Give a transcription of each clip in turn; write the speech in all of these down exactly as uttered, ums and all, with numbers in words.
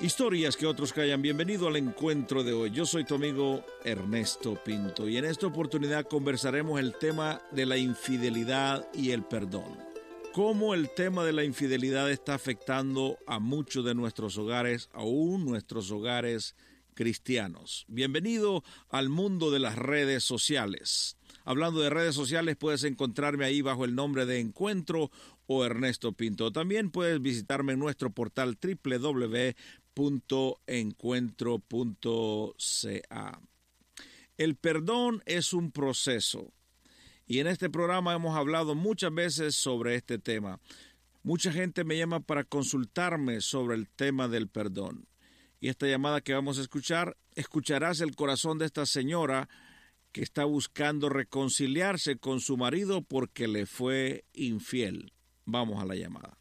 Historias que otros callan. Bienvenido al encuentro de hoy. Yo soy tu amigo Ernesto Pinto y en esta oportunidad conversaremos el tema de la infidelidad y el perdón. Cómo el tema de la infidelidad está afectando a muchos de nuestros hogares, aún nuestros hogares cristianos. Bienvenido al mundo de las redes sociales. Hablando de redes sociales, puedes encontrarme ahí bajo el nombre de Encuentro o Ernesto Pinto. También puedes visitarme en nuestro portal doble u doble u doble u punto encuentro punto c a. El perdón es un proceso y en este programa hemos hablado muchas veces sobre este tema. Mucha gente me llama para consultarme sobre el tema del perdón. Y esta llamada que vamos a escuchar, escucharás el corazón de esta señora que está buscando reconciliarse con su marido porque le fue infiel. Vamos a la llamada.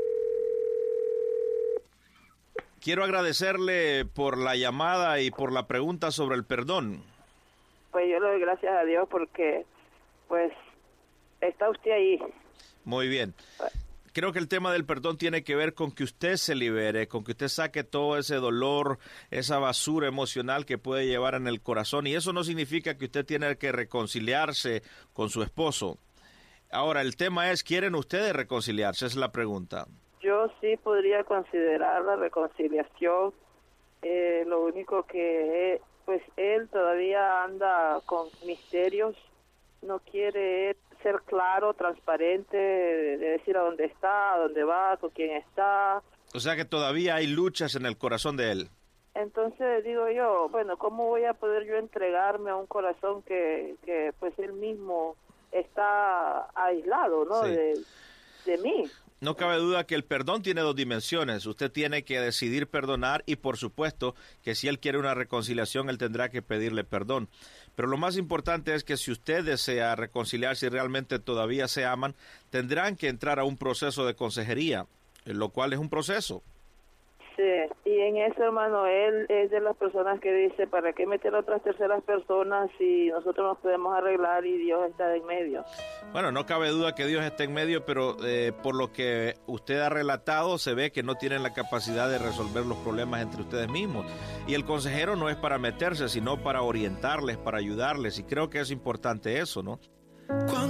Quiero agradecerle por la llamada y por la pregunta sobre el perdón. Pues yo le doy gracias a Dios porque, pues, está usted ahí. Muy bien. Creo que el tema del perdón tiene que ver con que usted se libere, con que usted saque todo ese dolor, esa basura emocional que puede llevar en el corazón. Y eso no significa que usted tiene que reconciliarse con su esposo. Ahora, el tema es, ¿quieren ustedes reconciliarse? Esa es la pregunta. Yo sí podría considerar la reconciliación. Eh, lo único que, pues, él todavía anda con misterios. No quiere ser claro, transparente, de decir a dónde está, a dónde va, con quién está. O sea que todavía hay luchas en el corazón de él. Entonces digo yo, bueno, ¿cómo voy a poder yo entregarme a un corazón que, que pues él mismo está aislado, ¿no? Sí. De, de mí. No cabe duda que el perdón tiene dos dimensiones. Usted tiene que decidir perdonar y, por supuesto, que si él quiere una reconciliación, él tendrá que pedirle perdón. Pero lo más importante es que si usted desea reconciliarse y realmente todavía se aman, tendrán que entrar a un proceso de consejería, lo cual es un proceso. Sí, y en eso, hermano, él es de las personas que dice, ¿para qué meter a otras terceras personas si nosotros nos podemos arreglar y Dios está en medio? Bueno, no cabe duda que Dios está en medio, pero eh, por lo que usted ha relatado, se ve que no tienen la capacidad de resolver los problemas entre ustedes mismos. Y el consejero no es para meterse, sino para orientarles, para ayudarles, y creo que es importante eso, ¿no?